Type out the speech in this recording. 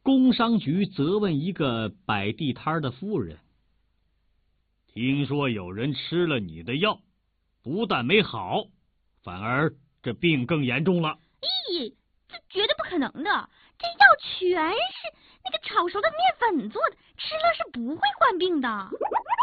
工商局责问一个摆地摊的妇人：“听说有人吃了你的药，不但没好，反而这病更严重了。” 咦，这绝对不可能的！这药全是那个炒熟的面粉做的，吃了是不会患病的。